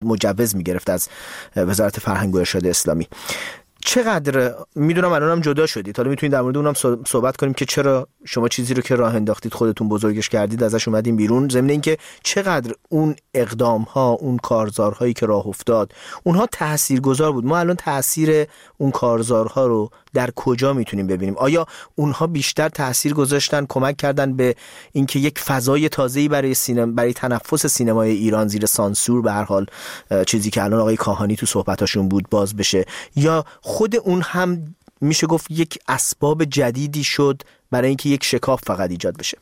مجوز میگرفت از وزارت فرهنگ و ارشاد اسلامی. چقدر میدونم الانم جدا شدید، حالا میتونید در مورد اونم صحبت کنیم که چرا شما چیزی رو که راه انداختید خودتون بزرگش کردید ازش اومدین بیرون، ضمن اینکه چقدر اون اقدام ها، اون کارزارهایی که راه افتاد اونها تاثیرگذار بود. ما الان تاثیر اون کارزارها رو در کجا میتونیم ببینیم؟ آیا اونها بیشتر تاثیر گذاشتن، کمک کردن به اینکه یک فضای تازه‌ای برای تنفس سینمای ایران زیر سانسور به هر حال چیزی که الان آقای کاهانی تو صحبتاشون بود باز بشه، یا خود اون هم میشه گفت یک اسباب جدیدی شد برای اینکه یک شکاف فقط ایجاد بشه؟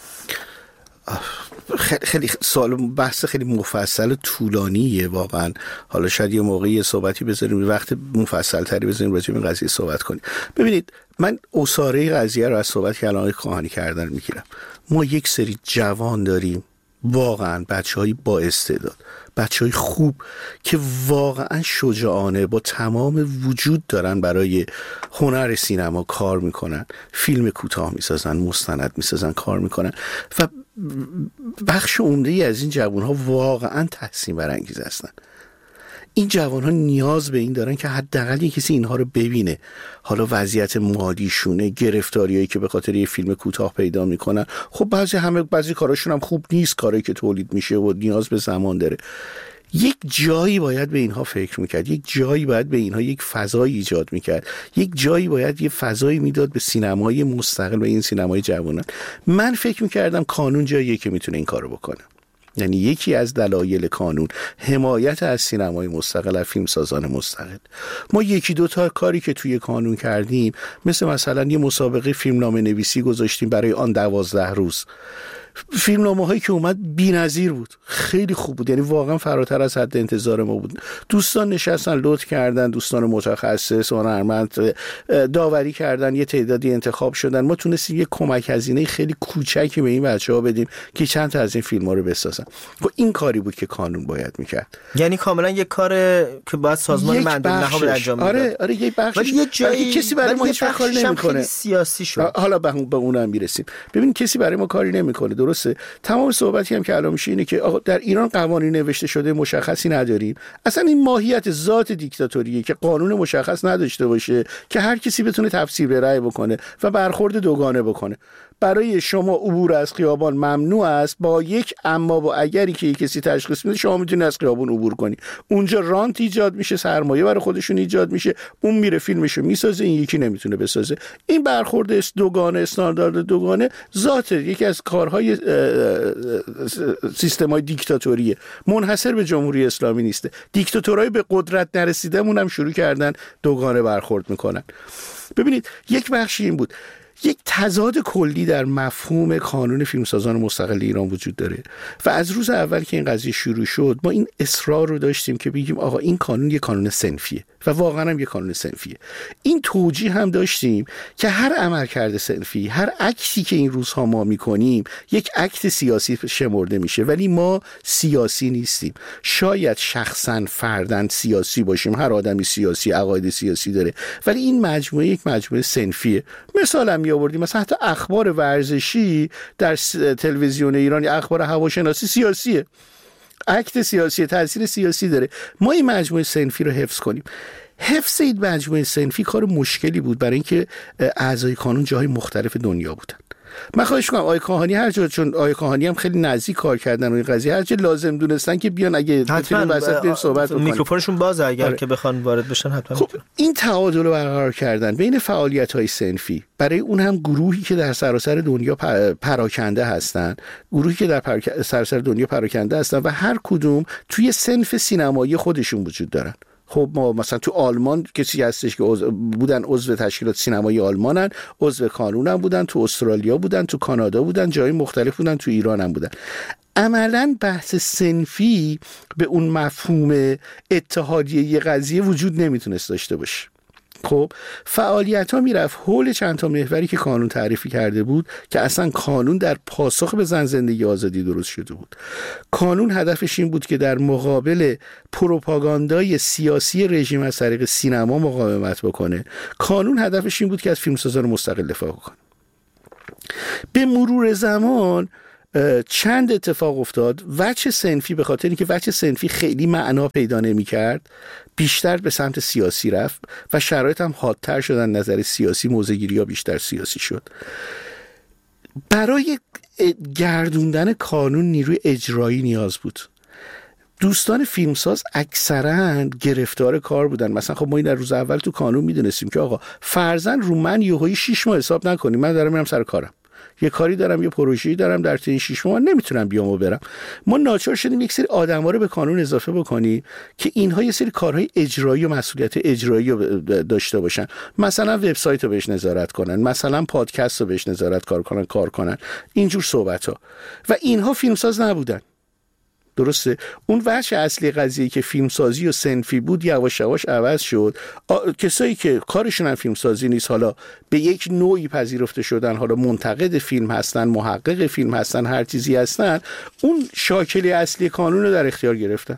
خیلی سوال بحث خیلی مفصل و طولانیه واقعا. حالا شاید یه موقعی صحبتی بذاریم، وقت مفصل تری بذاریم راجع به این قضیه صحبت کنیم. ببینید من اساره قضیه رو از صحبت که الان کاهانی کردن میگیرم. ما یک سری جوان داریم، واقعا بچه‌های با استعداد، بچه‌های خوب که واقعا شجاعانه با تمام وجود دارن برای هنر سینما کار میکنن، فیلم کوتاه میسازن، مستند میسازن، کار میکنن و بخش عمده‌ای از این جوان‌ها واقعا تحسین برانگیز هستن. این جوان‌ها نیاز به این دارن که حداقل کسی اینها رو ببینه. حالا وضعیت مالیشونه، گرفتاریایی که به خاطر یه فیلم کوتاه پیدا میکنن، خب بعضی کاراشون هم خوب نیست، کاری که تولید میشه و نیاز به زمان داره. یک جایی باید به اینها فکر میکرد، یک جایی باید به اینها یک فضایی ایجاد میکرد، یک جایی باید یه فضایی میداد به سینمای مستقل و این سینمای جوانان. من فکر میکردم کانون جاییه که میتونه این کارو بکنه. یعنی یکی از دلایل کانون حمایت از سینمای مستقل، از فیلمسازان مستقل. ما یکی دو تا کاری که توی کانون کردیم، مثلا یه مسابقه فیلمنامه نویسی گذاشتیم برای آن 12 روز. فیلمنامه هایی که اومد بی‌نظیر بود، خیلی خوب بود، یعنی واقعا فراتر از حد انتظار ما بود. دوستان نشستن لطف کردن، دوستان متخصص هنرمند داوری کردن، یه تعدادی انتخاب شدن. ما تونستیم یه کمک هزینه خیلی کوچکی به این بچه‌ها بدیم که چند تا از این فیلم‌ها رو بسازن. و این کاری بود که کانون باید میکرد. یعنی کاملا یک کار که باید سازمان مندوب نهاد انجام میده. آره یک بخشش. یه جایی کسی برای ما هیچ کاری نمی‌کنه. سیاسی شد. حالا به اونم میرسیم. ببین کسی برای ما کاری نمی‌کنه. درسته. تمام صحبتی هم که الان میشه اینه که آقا در ایران قوانین نوشته شده مشخصی نداریم. اصلا این ماهیت ذات دیکتاتوریه که قانون مشخص نداشته باشه که هر کسی بتونه تفسیر به رأی بکنه و برخورد دوگانه بکنه. برای شما عبور از خیابان ممنوع است با یک اما با اگری که کسی تشخیص میده شما میتونید از خیابان عبور کنی. اونجا رانت ایجاد میشه، سرمایه برای خودشون ایجاد میشه، اون میره فیلمشو میسازه، این یکی نمیتونه بسازه. این برخورد دوگانه، استاندارد دوگانه ذات یکی از کارهای سیستم‌های دیکتاتوریه، منحصر به جمهوری اسلامی نیسته. دیکتاتورهای به قدرت نرسیده‌مون هم شروع کردن دوگانه برخورد میکنن. ببینید یک بخشی این بود، یک تضاد کلی در مفهوم کانون فیلمسازان مستقل ایران وجود داره و از روز اول که این قضیه شروع شد ما این اصرار رو داشتیم که بگیم آقا این قانون یک قانون صنفیه و واقعا هم یک قانون صنفیه. این توجیه هم داشتیم که هر عملکرد صنفی، هر اکتی که این روزها ما میکنیم یک اکت سیاسی شمرده میشه، ولی ما سیاسی نیستیم. شاید شخصا فرداً سیاسی باشیم، هر آدمی سیاسی عقاید سیاسی داره، ولی این مجموعه یک مجموعه صنفیه. مثلا می آوردیم مثلا حتی اخبار ورزشی در تلویزیون ایران یا اخبار هواشناسی سیاسیه، اکت سیاسی، تاثیر سیاسی داره. ما این مجموعه صنفی رو حفظ کنیم. حفظ این مجموعه صنفی کار مشکلی بود برای اینکه اعضای کانون جاهای مختلف دنیا بودن. من خواهش می‌کنم آقای کاهانی هر جا، چون آقای کاهانی هم خیلی نزدیک کار کردن و این قضیه هر چه لازم دونستن که بیان، اگه بتونن وسط بریم صحبت بکنیم، میکروفونشون بازه اگر که بخوان وارد بشن حتما. خب این تعادل رو برقرار کردن بین فعالیت‌های صنفی، برای اون هم گروهی که در سراسر دنیا پراکنده هستن، گروهی که در سراسر دنیا پراکنده هستن و هر کدوم توی صنف سینمایی خودشون وجود دارن. خب ما مثلا تو آلمان کسی هستش که بودن عضو تشکیلات سینمایی آلمانن، عضو کانون هم بودن، تو استرالیا بودن، تو کانادا بودن، جای مختلف بودن، تو ایران هم بودن. عملاً بحث صنفی به اون مفهوم اتحادیه قضیه وجود نمیتونست داشته باشه. خب فعالیت ها میرفت حول چند تا محوری که کانون تعریفی کرده بود که اصلا کانون در پاسخ به زن زندگی آزادی درست شده بود. کانون هدفش این بود که در مقابل پروپاگاندای سیاسی رژیم از طریق سینما مقاومت بکنه. کانون هدفش این بود که از فیلمسازان مستقل دفاع کنه. به مرور زمان چند اتفاق افتاد. وجه صنفی به خاطر اینکه وجه صنفی خیلی معنا پیدا نمی‌کرد، بیشتر به سمت سیاسی رفت و شرایط هم حادتر شدن، نظر سیاسی، موضع‌گیری‌ها بیشتر سیاسی شد. برای گردوندن قانون نیروی اجرایی نیاز بود. دوستان فیلمساز اکثرا گرفتار کار بودن. مثلا خب ما این در روز اول تو قانون میدونستیم که آقا فرضاً رو من یهویی 6 ماه حساب نکنیم، من دارم میرم سر کارم، یه کاری دارم، یه پروژه‌ای دارم، در طی 6 ماه نمیتونم بیام و برم. ما ناچار شدیم یک سری آدم‌ها رو به قانون اضافه بکنیم که اینها یه سری کارهای اجرایی و مسئولیت اجرایی رو داشته باشن. مثلا وبسایت رو بهش نظارت کنن، مثلا پادکست رو بهش نظارت کار کنن، اینجور صحبت‌ها. و اینها فیلمساز نبودن. درسته؟ اون وجه اصلی قضیه که فیلمسازی و صنفی بود یواش یواش عوض شد. کسایی که کارشون هم فیلمسازی نیست، حالا به یک نوعی پذیرفته شدن، حالا منتقد فیلم هستن، محقق فیلم هستن، هر چیزی هستن، اون شاکله اصلی قانون رو در اختیار گرفتن.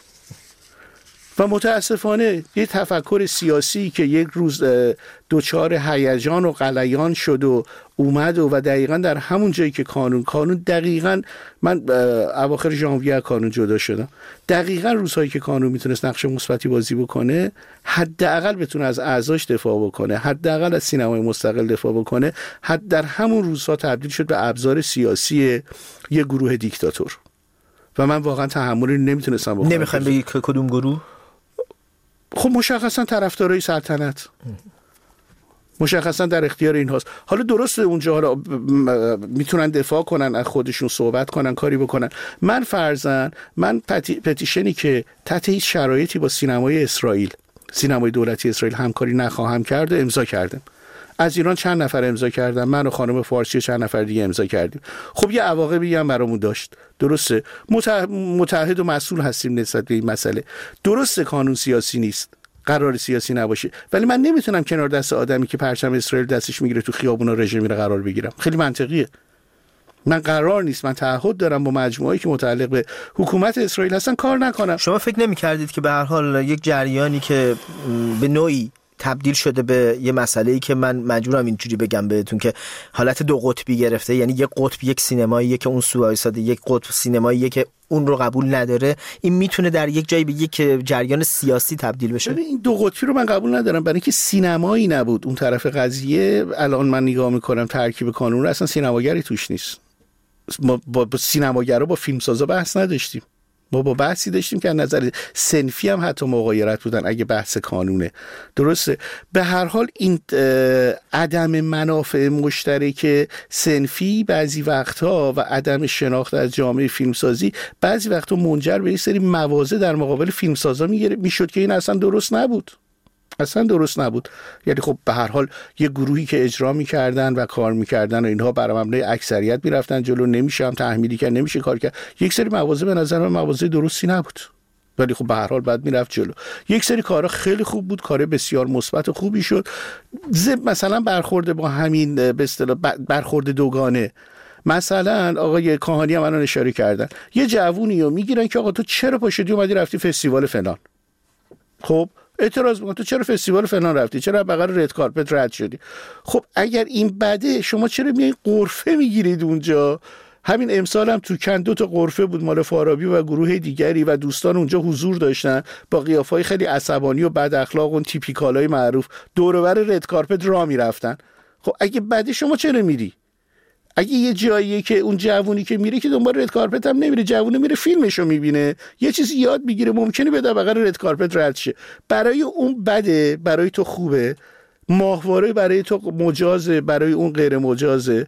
و متاسفانه یه تفکر سیاسی که یک روز دوچار هیجان و غلیان شد و اومد و دقیقاً در همون جایی که قانون دقیقاً، من اواخر ژانویه قانون جدا شدم، دقیقاً روزهایی که قانون میتونست نقش مثبتی بازی بکنه، حداقل بتونه از اعضاش دفاع بکنه، حداقل از سینمای مستقل دفاع بکنه، در همون روزها تبدیل شد به ابزار سیاسی یک گروه دیکتاتور. و من واقعاً تحملی نمیتونستم بکنم. نمیخوایم بگی که کدوم گروه؟ خب مشخصا طرفدارای سلطنت، مشخصا در اختیار این هاست. حالا درسته اونجا حالا میتونن دفاع کنن از خودشون، صحبت کنن، کاری بکنن. من فرضاً پتیشنی که تحت هیچ شرایطی با سینمای اسرائیل، سینمای دولتی اسرائیل همکاری نخواهم کرد امضا کردم. از ایران چند نفر امضا کردن، من و خانم فارسی و چند نفر دیگه امضا کردیم. خب یه عواقبی هم برامون داشت. درسته متحد و مسئول هستیم نسبت به این مسئله. درسته قانون سیاسی نیست، قرار سیاسی نباشه، ولی من نمیتونم کنار دست آدمی که پرچم اسرائیل دستش میگیره تو خیابونا رژه میره قرار بگیرم. خیلی منطقیه. من قرار نیست، من تعهد دارم با مجموعه‌ای که متعلق به حکومت اسرائیل هستن کار نکنم. شما فکر نمی‌کردید که به هر حال یک جریانی که به نوعی تبدیل شده به یه مسئله‌ای که من مجبورم اینجوری بگم بهتون که حالت دو قطبی گرفته، یعنی یک قطب یک سینماییه که اون سو وایساده، یک قطب سینماییه که اون رو قبول نداره، این میتونه در یک جایی به یک جریان سیاسی تبدیل بشه؟ این دو قطبی رو من قبول ندارم، برای اینکه سینمایی نبود اون طرف قضیه. الان من نگاه میکنم ترکیب قانون رو، اصلا سینماگری توش نیست. ما با سینماگرا، با فیلمسازا بحث نداشتیم. ما با بحثی داشتیم که از نظر صنفی هم حتی مغایرت بودن اگه بحث قانونه. درسته؟ به هر حال این عدم منافع مشترک صنفی بعضی وقتها و عدم شناخت از جامعه فیلمسازی بعضی وقتها منجر به این سری مواضع در مقابل فیلمسازا میشد که این اصلا درست نبود. اصلا درست نبود. یعنی خب به هر حال یه گروهی که اجرا می‌کردن و کار می‌کردن و اینها بر مبنای اکثریت می‌رفتن جلو، نمیشه هم تحمیلی کرد، نمیشه کار کرد. یک سری مواضع به نظر من مواضع درستی نبود، ولی خب به هر حال بعد میرفت جلو. یک سری کارا خیلی خوب بود، کار بسیار مثبت و خوبی شد. مثلا برخورد با همین به اصطلاح برخورد دوگانه، مثلا آقای کاهانی هم الان اشاره کردن، یه جوونیو میگیرن که آقا تو چرا پاشدی اومدی رفتی فستیوال فلان. خب اعتراض میکنه تو چرا فستیوال فلان رفتی، چرا بغل رد کارپت رد شدی. خب اگر این بده، شما چرا میای قرفه میگیرید اونجا؟ همین امسال هم تو کن 2 تا قرفه بود مال فارابی و گروه دیگری و دوستان اونجا حضور داشتن با قیافه‌های خیلی عصبانی و بد اخلاق و تیپیکالای معروف دور و بر رد کارپت راه میرفتن. خب اگه بده شما چرا میری؟ اگه یه جاییه که اون جوونی که میره که دنبال رد کارپت هم نمیره، جوونه میره فیلمشو میبینه، یه چیزی یاد میگیره، ممکنه بده بغل رد کارپت رد شه. برای اون بده، برای تو خوبه. ماهواره برای تو مجازه، برای اون غیر مجازه.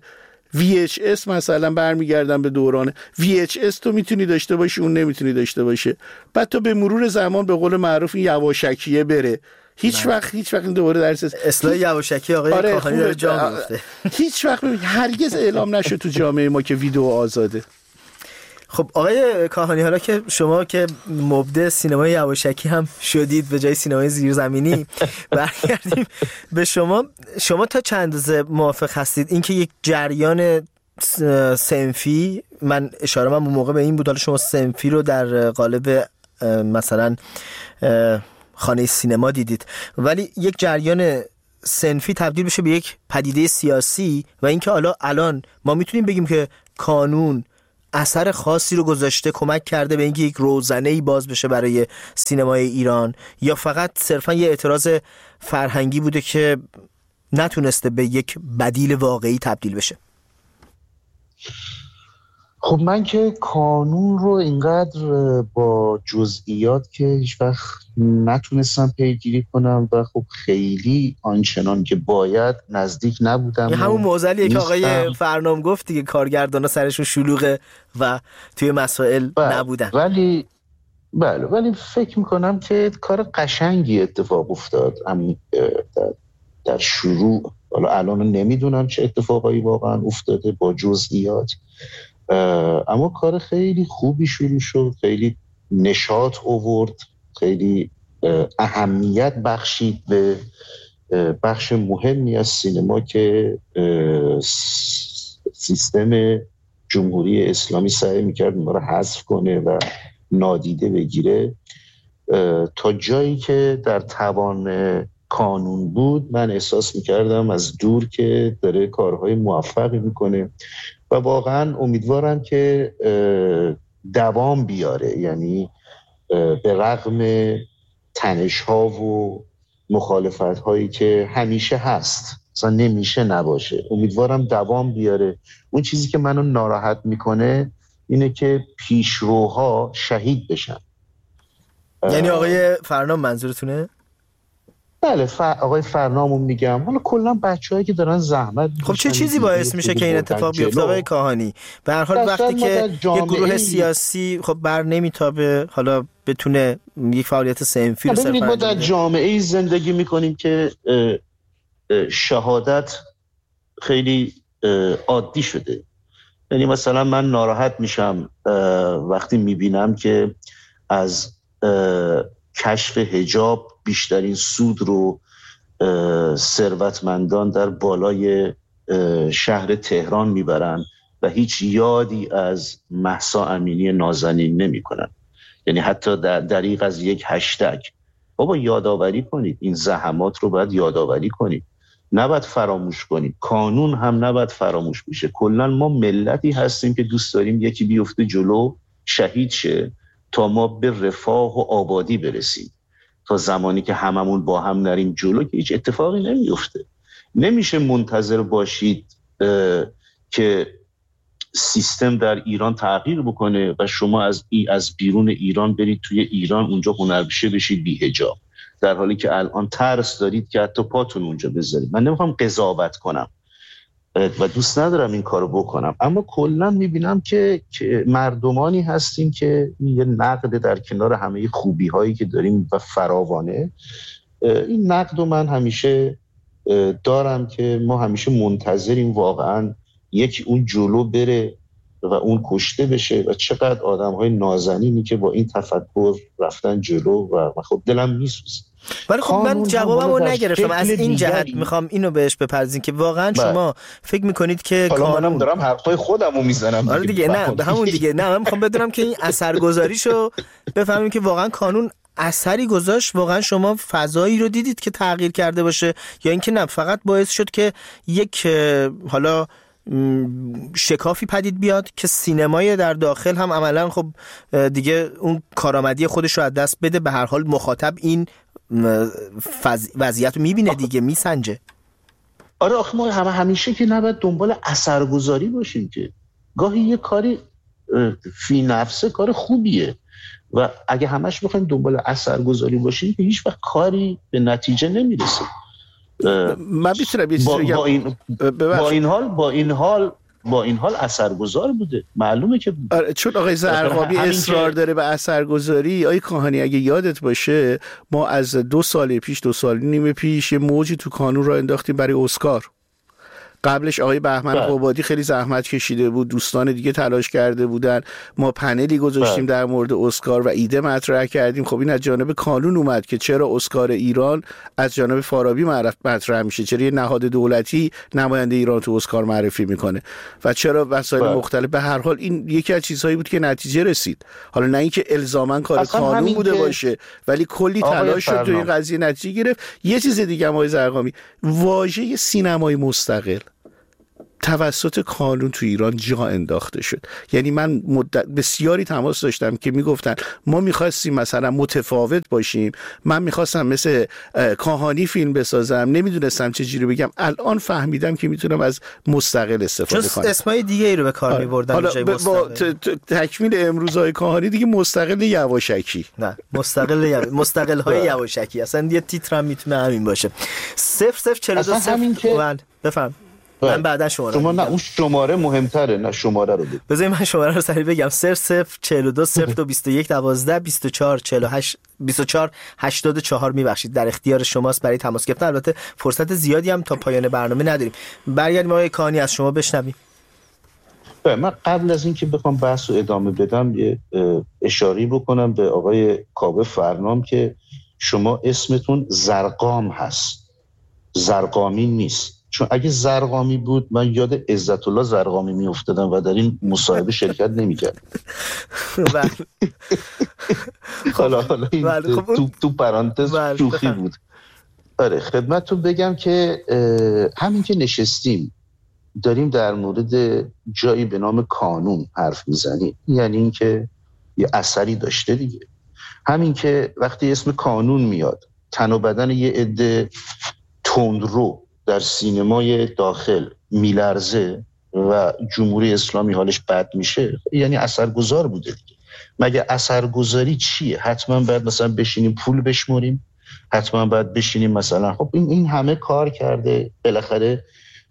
VHS مثلا برمیگردم به دوران VHS، تو میتونی داشته باشی، اون نمیتونی داشته باشه. بعد تو به مرور زمان به قول معروف این یواشکیه بره. هیچ وقت این دوباره درس اصلاح یواشکی آقای کاهانی داره جا میفته. هیچ وقت هرگز اعلام نشد تو جامعه ما که ویدیو آزاده. خب آقای کاهانی، حالا که شما که مبدع سینمای یواشکی هم شدید به جای سینمای زیرزمینی، برگردیم به شما تا چند اندازه موافق هستید اینکه یک جریان صنفی، من اشاره من موقع به این بود، حالا شما صنفی رو در قالب مثلا خانه سینما دیدید، ولی یک جریان صنفی تبدیل بشه به یک پدیده سیاسی و اینکه الان ما میتونیم بگیم که قانون اثر خاصی رو گذاشته، کمک کرده به اینکه یک روزنه‌ای باز بشه برای سینمای ایران، یا فقط صرفا یه اعتراض فرهنگی بوده که نتونسته به یک بدیل واقعی تبدیل بشه؟ خب من که کانون رو اینقدر با جزئیات که هیچ وقت نتونستم پیگیری کنم و خب خیلی آنچنان که باید نزدیک نبودم. این همون موزلیه که آقای فرنام گفت دیگه، کارگردانا سرشون شلوغه و توی مسائل نبودن. ولی فکر میکنم که کار قشنگی اتفاق افتاد در شروع. حالا الان نمیدونم چه اتفاقایی واقعا افتاده با جزئیات، اما کار خیلی خوبی شروع شد، خیلی نشاط آورد، خیلی اهمیت بخشید به بخش مهمی از سینما که سیستم جمهوری اسلامی سعی میکرد ما رو حذف کنه و نادیده بگیره. تا جایی که در توان کانون بود من احساس میکردم از دور که داره کارهای موفقی میکنه و واقعا امیدوارم که دوام بیاره، یعنی به رغم تنش‌ها و مخالفت‌هایی که همیشه هست، مثلا نمیشه نباشه، امیدوارم دوام بیاره. اون چیزی که منو ناراحت میکنه اینه که پیشروها شهید بشن. یعنی آقای فرنام منظورتونه؟ بله، آقای فرنامو میگم. حالا کلا بچه‌هایی که دارن زحمت خب چه چیزی باعث میشه که این اتفاق بیفته آقای کاهانی؟ به هر حال وقتی که یک گروه سیاسی خب بر نمیتابه، حالا بتونه یک فعالیت صنفی رو ببینید ما در جامعه‌ای زندگی میکنیم که شهادت خیلی عادی شده. یعنی مثلا من ناراحت میشم وقتی میبینم که از کشف حجاب بیشترین سود رو ثروتمندان در بالای شهر تهران میبرن و هیچ یادی از مهسا امینی نازنین نمی کنن. یعنی حتی در دریغ از یک هشتگ. بابا یادآوری کنید، این زحمات رو باید یادآوری کنید، نباید فراموش کنید. کانون هم نباید فراموش بشه. کلا ما ملتی هستیم که دوست داریم یکی بیفته جلو شهید شه تا ما به رفاه و آبادی برسیم. تا زمانی که هممون با هم نریم جلو که هیچ اتفاقی نمیفته. نمیشه منتظر باشید که سیستم در ایران تغییر بکنه و شما از بیرون ایران برید توی ایران اونجا هنرپیشه بشید بی حجاب، در حالی که الان ترس دارید که حتی پاتون اونجا بذارید. من نمیخوام قضاوت کنم و دوست ندارم این کارو بکنم، اما کلا میبینم که مردمانی هستیم که یه نقد در کنار همه خوبی هایی که داریم و فراوانه. این نقد رو من همیشه دارم که ما همیشه منتظریم واقعا یکی اون جلو بره و اون کشته بشه و چقدر آدم های نازنینی که با این تفکر رفتن جلو و خب دلم میسوزه. ولی خب من جوابمو نگرفتم. از این جهت میخوام اینو بهش بپردازین که واقعا شما فکر میکنید که منم دارم حرفای خودمو میزنم. آره دیگه، نه به همون دیگه، نه من میخوام بدونم که این اثرگذاریشو بفهمیم که واقعا کانون اثری گذاشت، واقعا شما فضایی رو دیدید که تغییر کرده باشه، یا اینکه نه فقط باعث شد که یک حالا شکافی پدید بیاد که سینمای در داخل هم عملا خب دیگه اون کارآمدی خودش رو از دست بده. به هر حال مخاطب این وضعیت رو میبینه دیگه، میسنجه. آره آخه ما همیشه که نباید دنبال اثرگذاری باشیم، که گاهی یه کاری فی نفسه کار خوبیه و اگه همش بخوایم دنبال اثرگذاری باشیم که هیچ وقت کاری به نتیجه نمیرسه. من بیشتر با این حال اثرگذار بوده، معلومه که بوده. آره، چون آقای زرقامی اصرار داره به اثرگذاری. آقای کاهانی اگه یادت باشه ما از 2 سال پیش یه موجی تو کانون را انداختیم برای اسکار. قبلش آقای بهمن قبادی خیلی زحمت کشیده بود، دوستان دیگه تلاش کرده بودن، ما پنلی گذاشتیم در مورد اسکار و ایده مطرح کردیم. خب این از جانب کانون اومد که چرا اسکار ایران از جانب فارابی مطرح میشه، چرا یه نهاد دولتی نماینده ایران تو اسکار معرفی میکنه و چرا وسایل مختلف. به هر حال این یکی از چیزهایی بود که نتیجه رسید. حالا نه اینکه الزاما کار کانون بوده باشه، ولی کلی تلاش شد تو این قضیه نتیجه گرفت. یه چیز دیگه آقای زرقامی، واژه سینمای مستقل توسط کانون تو ایران جا انداخته شد. یعنی من مدت بسیاری تماس داشتم که میگفتن ما میخواستیم مثلا متفاوت باشیم، من میخواستم مثل کاهانی فیلم بسازم، نمیدونستم چه جوری بگم. الان فهمیدم که میتونم از مستقل استفاده کنم. اسمای دیگه ای رو به کار می‌بردن حالا با تکمیل امروزهای کاهانی دیگه مستقل یواشکی، نه مستقل های یواشکی، اصلا یه تیتر هم میتونه همین باشه. 0042 همین که بفهم من بعدا شما نه اون شماره مهمتره، نه شماره رو بگید. بذارید من شماره رو سریع بگم: 0042 0221 12 24 48 24 84. میبخشید در اختیار شماست برای تماس گرفتن. البته فرصت زیادی هم تا پایان برنامه نداریم. برگردیم آقای کاهانی از شما بشنویم. من قبل از این که بخوام بحث رو ادامه بدم یه اشاره بکنم به آقای کاوه فرنام که شما اسمتون زرقام هست، زرقامی نیست. چون اگه زرقامی بود من یاد عزت الله زرقامی میافتادم و در این مصاحبه شرکت نمی‌کردم. حالا تو پرانتز شوخی بود. آره خدمتتون بگم که همین که نشستیم داریم در مورد جایی به نام کانون حرف میزنیم، یعنی این که یه اثری داشته دیگه. همین که وقتی اسم کانون میاد تن و بدن یه عده تندرو در سینمای داخل میلرزه و جمهوری اسلامی حالش بد میشه، یعنی اثرگذار بوده دیگه. مگه اثرگذاری چیه؟ حتما باید مثلا بشینیم پول بشمریم، حتما باید بشینیم مثلا خب این همه کار کرده بالاخره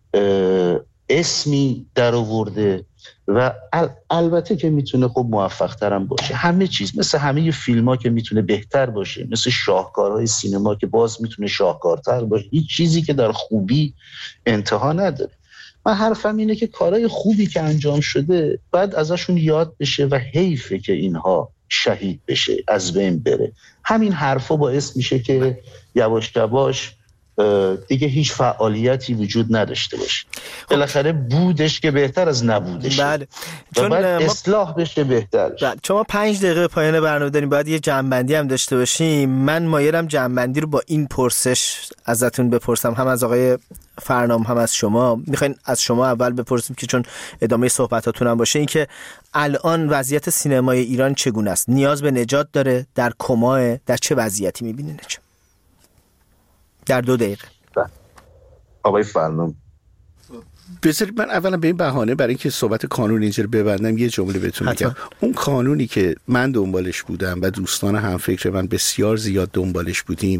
اسمی در آورده و البته که میتونه خب موفق ترم باشه. همه چیز مثل همه فیلم ها که میتونه بهتر باشه، مثل شاهکارهای سینما که باز میتونه شاهکارتر باشه. هیچ چیزی که در خوبی انتها نداره. من حرفم اینه که کارهای خوبی که انجام شده باید ازشون یاد بشه و حیفه که اینها شهید بشه، از بین بره. همین حرفا باعث میشه که یواش یواش دیگه هیچ فعالیتی وجود نداشته باشه. بالاخره بودش که بهتر از نبودش. بله. چون باید اصلاح بشه بهتر. بله. چون 5 دقیقه پایان برنامه داریم، باید یه جمع‌بندی هم داشته باشیم. من مایلم جمع‌بندی رو با این پرسش ازتون بپرسم، هم از آقای فرنام هم از شما. میخواین از شما اول بپرسیم که چون ادامه صحبتاتون هم باشه، این که الان وضعیت سینمای ایران چگونه است؟ نیاز به نجات داره؟ در کماه؟ در چه وضعیتی می‌بینینش؟ در 2 دقیقه. آقای فرنام. بذارید من اولا به این بهانه برای اینکه صحبت قانون اینجا رو ببندم یه جمله بهتون میگم. اون قانونی که من دنبالش بودم و دوستان همفکر من بسیار زیاد دنبالش بودیم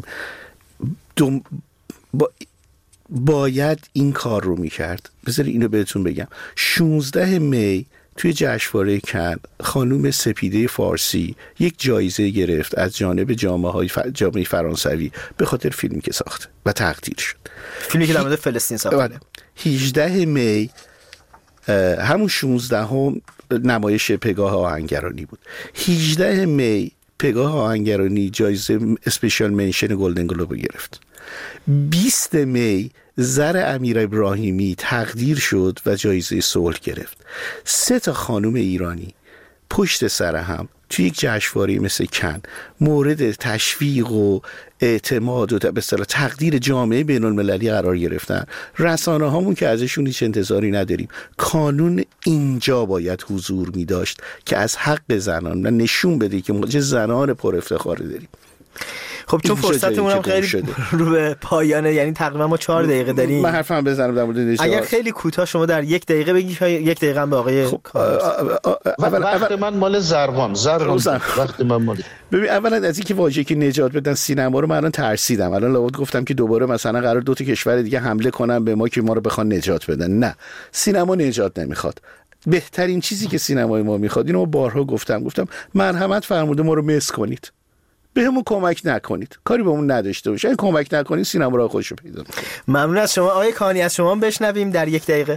باید این کار رو میکرد. بذارید اینو بهتون بگم. 16 می توی جشنواره کن خانوم سپیده فارسی یک جایزه گرفت از جانب جامعه فرانسوی به خاطر فیلمی که ساخته و تقدیر شد. فیلمی که در مورد فلسطین ساخته. 18 می همون 16 هم نمایش پگاه آهنگرانی بود. 18 می پگاه آهنگرانی جایزه اسپیشال منشن گلدن گلوب گرفت. 20 می زر امیر ابراهیمی تقدیر شد و جایزه صلح گرفت. 3 خانم ایرانی پشت سر هم توی یک جشنواره مثل کن مورد تشویق و اعتماد و به اصطلاح تقدیر جامعه بین المللی قرار گرفتن. رسانه هامون که ازشون هیچ انتظاری نداریم. کانون اینجا باید حضور می داشت که از حق زنان و نشون بده که ما چه زنان پر افتخاری داریم. خب چون فرصتمون هم خیلی رو به پایانه، یعنی تقریبا ما 4 دقیقه داریم. من حرفم بزنم در مورد نجات. اگر خیلی کوتاه شما در 1 دقیقه بگید، 1 دقیقه هم به آقای وقت من مال زرقام وقت من مال. ببین اولا از اینکه واژه‌ای که نجات بدن سینما رو من الان ترسیدم. الان لابد گفتم که دوباره مثلا قرار 2 کشور دیگه حمله کنن به ما که ما رو بخوان نجات بدن. نه، سینما نجات نمیخواد. بهترین چیزی که سینمای ما میخواد، اینو بارها گفتم مرحمت فرموده ما رو مس کنید. بهمون کمک نکنید، کاری بهمون نداشته باشه. اگه کمک نکنید سینما رو خودشو پیدا می‌کنه. ممنون از شما آقای کاهانی. از شما بشنویم در 1 دقیقه.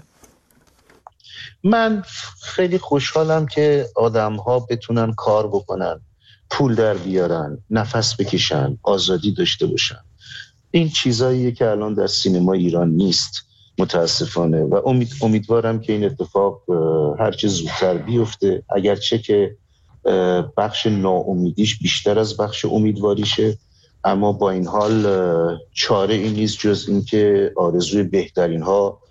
من خیلی خوشحالم که آدم‌ها بتونن کار بکنن، پول در بیارن، نفس بکشن، آزادی داشته باشن. این چیزاییه که الان در سینما ایران نیست متاسفانه و امیدوارم که این اتفاق هرچه زودتر بیفته، اگرچه که بخش ناامیدیش بیشتر از بخش امیدواریشه، اما با این حال چاره این نیست جز این که آرزوی بهترین ها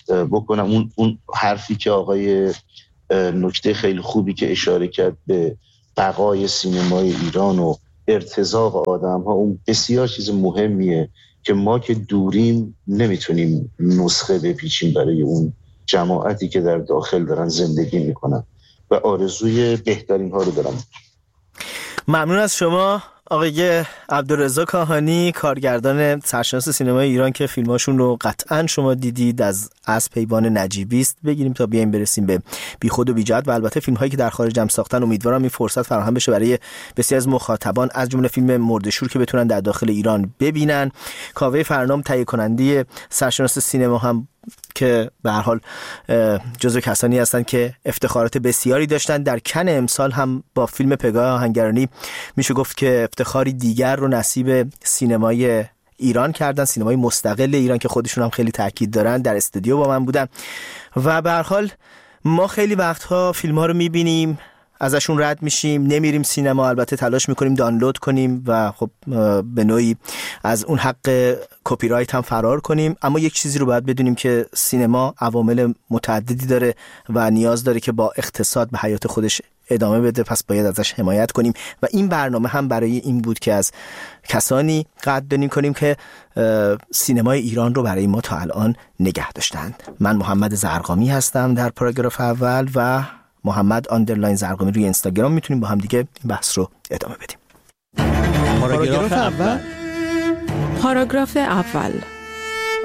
بکنم. اون حرفی که آقای نکته خیلی خوبی که اشاره کرد به بقای سینمای ایران و ارتزاق آدم ها، اون بسیار چیز مهمیه که ما که دوریم نمیتونیم نسخه بپیچیم برای اون جماعتی که در داخل دارن زندگی میکنن و آرزوی بهترین ها رو دارم. ممنون از شما آقای عبدالرضا کاهانی، کارگردان سرشناس سینمای ایران که فیلماشون رو قطعا شما دیدید. از پیبان نجیبی است بگیریم تا بیایم برسیم به بی خود و بی جهت و البته فیلم هایی که در خارج هم ساختن. امیدوارم این فرصت فراهم بشه برای بسیار از مخاطبان، از جمله فیلم مرده‌شور که بتونن در داخل ایران ببینن. کاوه فرنام تهیه کننده سرشناس سینما هم که به هر حال جزو کسانی هستند که افتخارات بسیاری داشتن. در کن امسال هم با فیلم پگاه آهنگرانی میشه گفت که افتخاری دیگر رو نصیب سینمای ایران کردن، سینمای مستقل ایران که خودشون هم خیلی تاکید دارن. در استودیو با من بودن و به هر حال ما خیلی وقتها فیلم ها رو میبینیم، ازشون رد میشیم، نمیریم سینما، البته تلاش میکنیم دانلود کنیم و خب به نوعی از اون حق کپی رایت هم فرار کنیم. اما یک چیزی رو باید بدونیم که سینما عوامل متعددی داره و نیاز داره که با اقتصاد به حیات خودش ادامه بده، پس باید ازش حمایت کنیم و این برنامه هم برای این بود که از کسانی قدردانی کنیم که سینمای ایران رو برای ما تا الان نگه داشتند. من محمد زرقامی هستم در پاراگراف اول و محمد _ زرقامی روی اینستاگرام. میتونیم با هم دیگه این بحث رو ادامه بدیم. پاراگراف اول.